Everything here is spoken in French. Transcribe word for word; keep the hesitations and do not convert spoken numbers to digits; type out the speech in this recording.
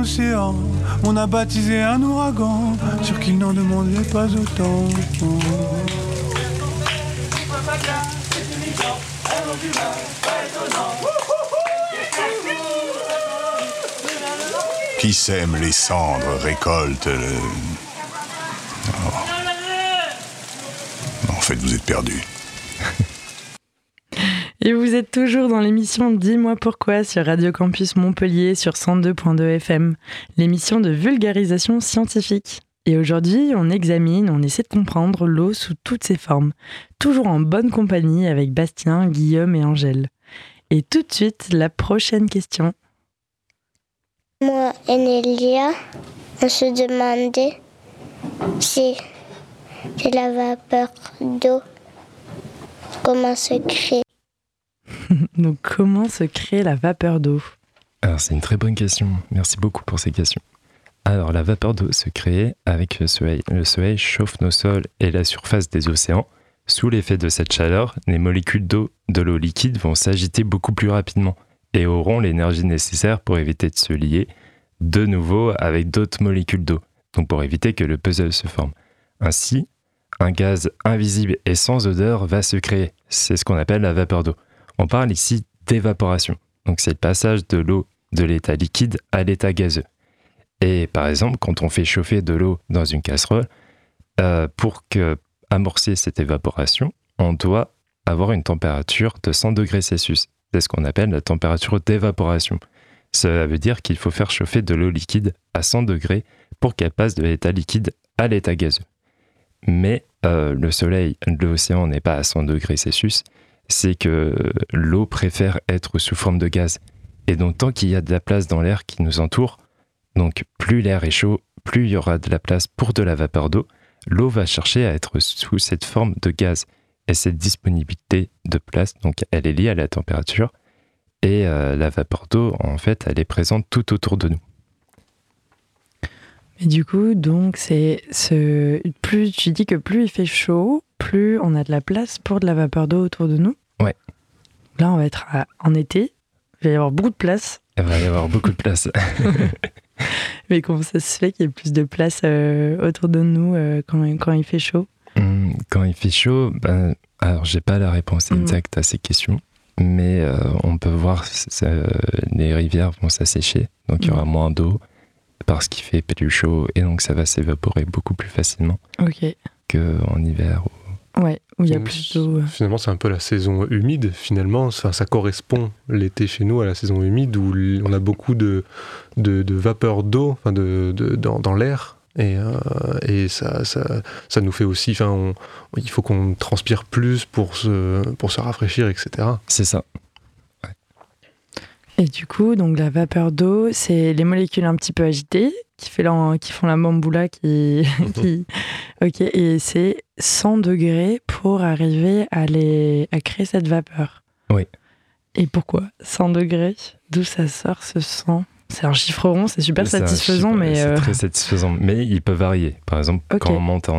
Océan, on a baptisé un ouragan, sûr qu'il n'en demandait pas autant. Qui sème les cendres récolte le... Oh. En fait, vous êtes perdu. Et vous êtes toujours dans l'émission Dis-moi pourquoi sur Radio Campus Montpellier sur cent deux virgule deux F M, l'émission de vulgarisation scientifique. Et aujourd'hui, on examine, on essaie de comprendre l'eau sous toutes ses formes, toujours en bonne compagnie avec Bastien, Guillaume et Angèle. Et tout de suite, la prochaine question. Moi et Nélia, on se demandait si, si la vapeur d'eau, comment se crée. Donc, comment se crée la vapeur d'eau ? Alors, c'est une très bonne question. Merci beaucoup pour ces questions. Alors, la vapeur d'eau se crée avec le soleil. Le soleil chauffe nos sols et la surface des océans. Sous l'effet de cette chaleur, les molécules d'eau de l'eau liquide vont s'agiter beaucoup plus rapidement et auront l'énergie nécessaire pour éviter de se lier de nouveau avec d'autres molécules d'eau, donc pour éviter que le puzzle se forme. Ainsi, un gaz invisible et sans odeur va se créer. C'est ce qu'on appelle la vapeur d'eau. On parle ici d'évaporation. Donc c'est le passage de l'eau de l'état liquide à l'état gazeux. Et par exemple, quand on fait chauffer de l'eau dans une casserole, euh, pour que, amorcer cette évaporation, on doit avoir une température de cent degrés Celsius. C'est ce qu'on appelle la température d'évaporation. Cela veut dire qu'il faut faire chauffer de l'eau liquide à cent degrés pour qu'elle passe de l'état liquide à l'état gazeux. Mais euh, le soleil, l'océan n'est pas à cent degrés Celsius, c'est que l'eau préfère être sous forme de gaz. Et donc tant qu'il y a de la place dans l'air qui nous entoure, donc plus l'air est chaud, plus il y aura de la place pour de la vapeur d'eau, l'eau va chercher à être sous cette forme de gaz. Et cette disponibilité de place, donc elle est liée à la température, et euh, la vapeur d'eau, en fait, elle est présente tout autour de nous. Et du coup, donc, c'est ce... plus tu dis que plus il fait chaud, plus on a de la place pour de la vapeur d'eau autour de nous. Ouais. Là, on va être à... en été, il va y avoir beaucoup de place. Il va y avoir beaucoup de place. Mais comment ça se fait qu'il y ait plus de place euh, autour de nous euh, quand, quand il fait chaud ? Mmh, quand il fait chaud, ben, alors j'ai pas la réponse exacte mmh. à ces questions, mais euh, on peut voir euh, les rivières vont s'assécher, donc il y aura mmh. moins d'eau parce qu'il fait plus chaud et donc ça va s'évaporer beaucoup plus facilement okay. qu'en hiver. Ou... Ouais, où il y a plus d'eau. Finalement, c'est un peu la saison humide, finalement. Enfin, ça correspond l'été chez nous à la saison humide où on a beaucoup de, de, de vapeur d'eau enfin de, de, dans, dans l'air. Et, euh, et ça, ça, ça nous fait aussi, enfin, on, il faut qu'on transpire plus pour se, pour se rafraîchir, et cetera. C'est ça. Ouais. Et du coup, donc la vapeur d'eau, c'est les molécules un petit peu agitées qui, fait la, qui font la bamboula, qui, qui, ok, et c'est cent degrés pour arriver à, les, à créer cette vapeur. Oui. Et pourquoi cent degrés ? D'où ça sort ce cent ? C'est un chiffre rond, c'est super c'est satisfaisant, chiffre, mais... C'est euh... très satisfaisant, mais il peut varier. Par exemple, okay. quand on monte en